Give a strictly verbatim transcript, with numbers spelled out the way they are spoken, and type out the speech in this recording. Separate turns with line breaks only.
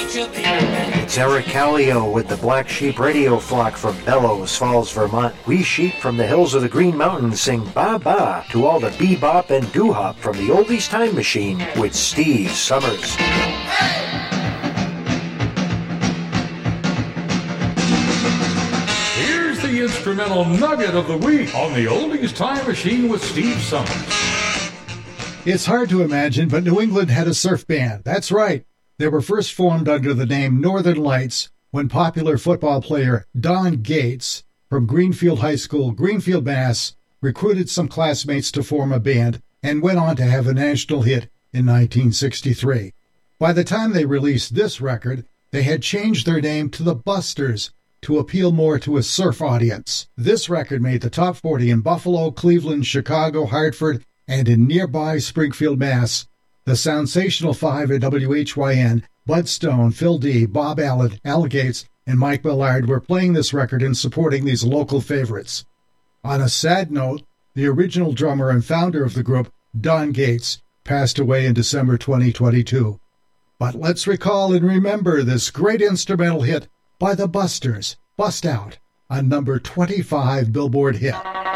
It's Eric Callio with the Black Sheep Radio Flock from Bellows Falls, Vermont. We sheep from the hills of the Green Mountains sing ba-ba to all the bebop and doo-hop from the Oldies Time Machine with Steve Summers.
Here's the instrumental nugget of the week on the Oldies Time Machine with Steve Summers.
It's hard to imagine, but New England had a surf band. That's right. They were first formed under the name Northern Lights when popular football player Don Gates from Greenfield High School, Greenfield, Mass., recruited some classmates to form a band and went on to have a national hit in nineteen sixty-three. By the time they released this record, they had changed their name to the Busters to appeal more to a surf audience. This record made the top forty in Buffalo, Cleveland, Chicago, Hartford, and in nearby Springfield, Mass. The Sensational Five at W H Y N, Bud Stone, Phil D., Bob Allen, Al Gates, and Mike Millard were playing this record and supporting these local favorites. On a sad note, the original drummer and founder of the group, Don Gates, passed away in December twenty twenty-two. But let's recall and remember this great instrumental hit by the Busters, Bust Out, a number twenty-five Billboard hit.